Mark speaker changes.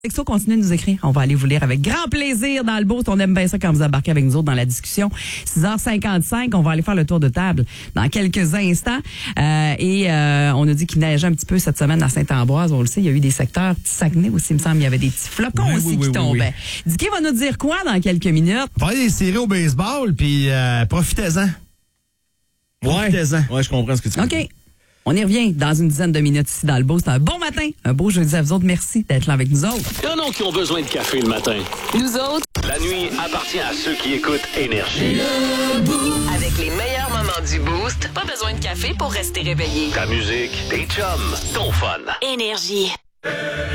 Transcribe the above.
Speaker 1: Texto, continuez de nous écrire. On va aller vous lire avec grand plaisir dans le Boost. On aime bien ça quand vous embarquez avec nous autres dans la discussion. 6h55, on va aller faire le tour de table dans quelques instants. On a dit qu'il neigeait un petit peu cette semaine à Saint-Ambroise. On le sait, il y a eu des secteurs, Saguenay aussi, il me semble, il y avait des petits flocons qui tombaient. Dicky va nous dire quoi dans quelques minutes?
Speaker 2: On va aller des séries au baseball, puis profitez-en. Profitez-en.
Speaker 3: Ouais, je comprends ce que tu veux dire.
Speaker 1: OK. On y revient dans une dizaine de minutes ici dans le Boost. Un bon matin, un beau jeudi à vous autres. Merci d'être là avec nous autres.
Speaker 4: Il y en a qui ont besoin de café le matin.
Speaker 5: Nous autres,
Speaker 4: La nuit appartient à ceux qui écoutent Énergie.
Speaker 5: avec les meilleurs moments du Boost, pas besoin de café pour rester réveillé.
Speaker 4: Ta musique, tes chums, ton fun.
Speaker 5: Énergie.